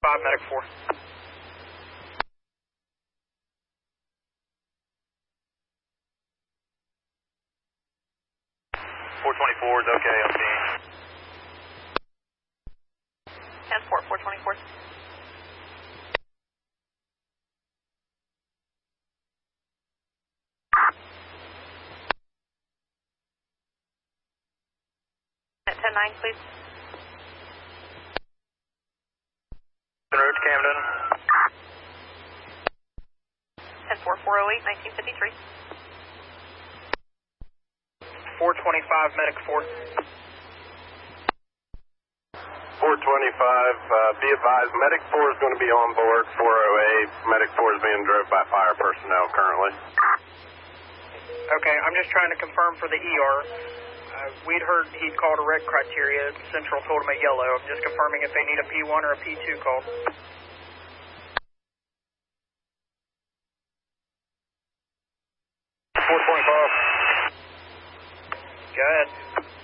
medic 4. 424 is okay on scene. 10-4, 424. At 10-9, please. Road, Camden. 10-4, 408, 1953. 425 medic 4. 425, be advised, medic 4 is going to be on board 408. Medic 4 is being driven by fire personnel currently. Okay, I'm just trying to confirm for the ER. We'd heard he'd called a red criteria. Central told him a yellow. I'm just confirming if they need a P1 or a P2 call. 425. Go ahead.